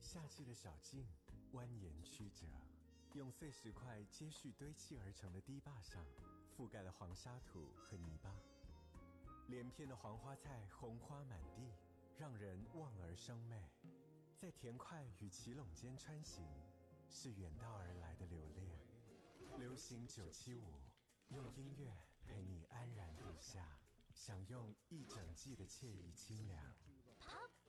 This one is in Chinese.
夏季的小径蜿蜒曲折，用碎石块接续堆砌而成的堤坝上，覆盖了黄沙土和泥巴。连片的黄花菜红花满地，让人望而生媚。在田块与奇垄间穿行，是远道而来的留恋。流行975，用音乐陪你安然度夏，享用一整季的惬意清凉。 Pop